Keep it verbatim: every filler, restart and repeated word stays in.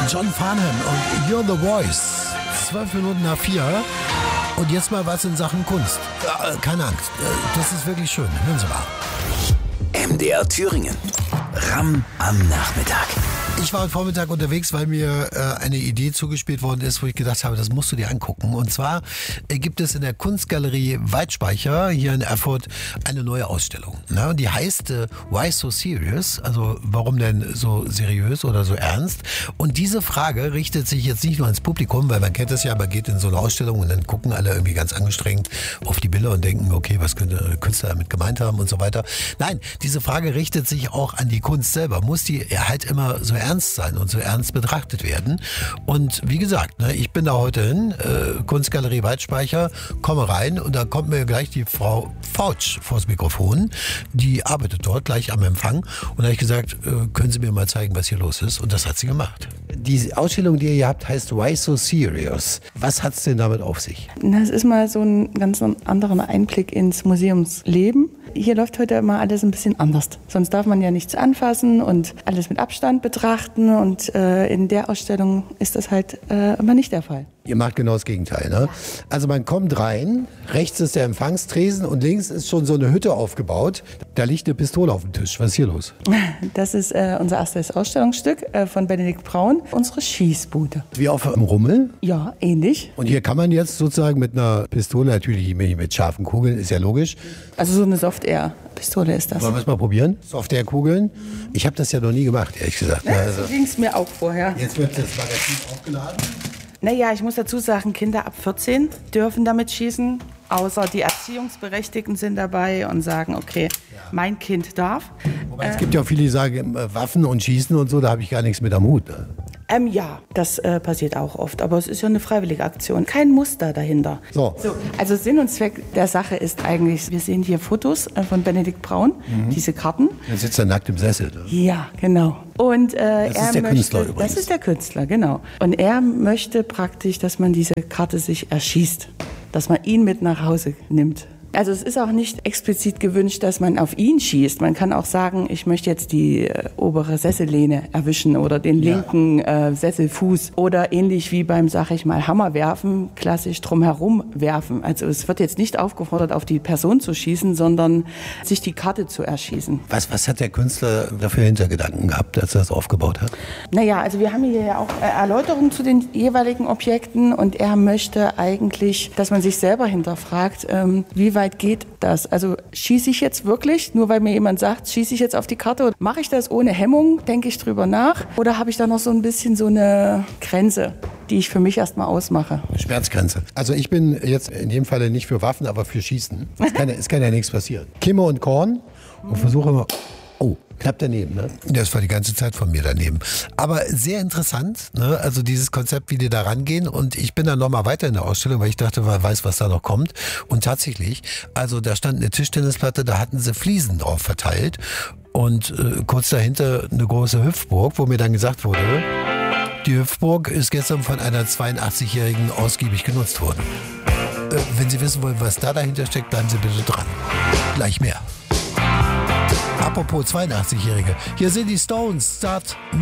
John Farnham und You're the Voice. Zwölf Minuten nach vier. Und jetzt mal was in Sachen Kunst. Äh, keine Angst, äh, das ist wirklich schön. Hören Sie mal. M D R Thüringen. Ram am Nachmittag. Ich war heute Vormittag unterwegs, weil mir äh, eine Idee zugespielt worden ist, wo ich gedacht habe, das musst du dir angucken. Und zwar äh, gibt es in der Kunstgalerie Weidspeicher hier in Erfurt eine neue Ausstellung. Ne? Und die heißt äh, Why So Serious? Also warum denn so seriös oder so ernst? Und diese Frage richtet sich jetzt nicht nur ans Publikum, weil man kennt das ja, man geht in so eine Ausstellung und dann gucken alle irgendwie ganz angestrengt auf die Bilder und denken, okay, was könnte der Künstler damit gemeint haben und so weiter. Nein, diese Frage richtet sich auch an die Kunst selber. Muss die halt immer so ernst sein und so ernst betrachtet werden. Und wie gesagt, ne, ich bin da heute hin, äh, Kunstgalerie Weidspeicher, komme rein und da kommt mir gleich die Frau Fautsch vors Mikrofon, die arbeitet dort gleich am Empfang und da habe ich gesagt, äh, können Sie mir mal zeigen, was hier los ist, und das hat sie gemacht. Die Ausstellung, die ihr hier habt, heißt Why So Serious? Was hat es denn damit auf sich? Das ist mal so ein ganz anderer Einblick ins Museumsleben. Hier läuft heute immer alles ein bisschen anders. Sonst darf man ja nichts anfassen und alles mit Abstand betrachten. Und äh, in der Ausstellung ist das halt äh, immer nicht der Fall. Ihr macht genau das Gegenteil, ne? Also man kommt rein, rechts ist der Empfangstresen und links ist schon so eine Hütte aufgebaut. Da liegt eine Pistole auf dem Tisch. Was ist hier los? Das ist äh, unser erstes Ausstellungsstück äh, von Benedikt Braun, unsere Schießbude. Wie auf einem Rummel? Ja, ähnlich. Und hier kann man jetzt sozusagen mit einer Pistole, natürlich mit scharfen Kugeln, ist ja logisch. Also so eine Soft-Air-Pistole ist das. Wollen wir es mal probieren? Soft-Air-Kugeln? Ich habe das ja noch nie gemacht, ehrlich gesagt. Ja, also, so ging es mir auch vorher. Jetzt wird das Magazin aufgeladen. Naja, ich muss dazu sagen, Kinder ab vierzehn dürfen damit schießen, außer die Erziehungsberechtigten sind dabei und sagen, okay, ja, mein Kind darf. Wobei äh, es gibt ja auch viele, die sagen, Waffen und Schießen und so, da habe ich gar nichts mit am Hut. Ne? Ähm, ja, das äh, passiert auch oft, aber es ist ja eine freiwillige Aktion, kein Muster dahinter. So. So, also Sinn und Zweck der Sache ist eigentlich, wir sehen hier Fotos äh, von Benedikt Braun, mhm. diese Karten. Er sitzt da nackt im Sessel. Ne? Ja, genau. Und, äh, das er ist der möchte, Künstler übrigens. Das ist der Künstler, genau. Und er möchte praktisch, dass man diese Karte sich erschießt, dass man ihn mit nach Hause nimmt. Also es ist auch nicht explizit gewünscht, dass man auf ihn schießt. Man kann auch sagen, ich möchte jetzt die äh, obere Sessellehne erwischen oder den ja. linken äh, Sesselfuß oder ähnlich wie beim, sag ich mal, Hammerwerfen, klassisch drumherum werfen. Also es wird jetzt nicht aufgefordert, auf die Person zu schießen, sondern sich die Karte zu erschießen. Was, was hat der Künstler dafür Hintergedanken gehabt, als er das aufgebaut hat? Naja, also wir haben hier ja auch äh, Erläuterungen zu den jeweiligen Objekten und er möchte eigentlich, dass man sich selber hinterfragt, ähm, wie weit geht das? Also schieße ich jetzt wirklich, nur weil mir jemand sagt, schieße ich jetzt auf die Karte? Oder mache ich das ohne Hemmung? Denke ich drüber nach? Oder habe ich da noch so ein bisschen so eine Grenze, die ich für mich erstmal ausmache? Schmerzgrenze. Also ich bin jetzt in dem Falle nicht für Waffen, aber für Schießen. Es kann, es kann ja nichts passieren. Kimme und Korn und versuche immer... Oh, knapp daneben, ne? Das war die ganze Zeit von mir daneben. Aber sehr interessant, ne? Also dieses Konzept, wie die da rangehen. Und ich bin dann nochmal weiter in der Ausstellung, weil ich dachte, man weiß, was da noch kommt. Und tatsächlich, also da stand eine Tischtennisplatte, da hatten sie Fliesen drauf verteilt. Und äh, kurz dahinter eine große Hüpfburg, wo mir dann gesagt wurde, die Hüpfburg ist gestern von einer zweiundachtzig-Jährigen ausgiebig genutzt worden. Äh, wenn Sie wissen wollen, was da dahinter steckt, bleiben Sie bitte dran. Gleich mehr. Apropos zweiundachtzig-Jährige, hier sind die Stones, Start